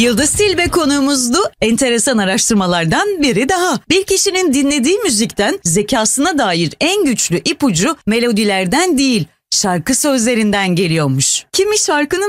Yıldız Tilbe konuğumuzdu. Enteresan araştırmalardan biri daha. Bir kişinin dinlediği müzikten zekasına dair en güçlü ipucu melodilerden değil, şarkı sözlerinden geliyormuş. Kimi şarkının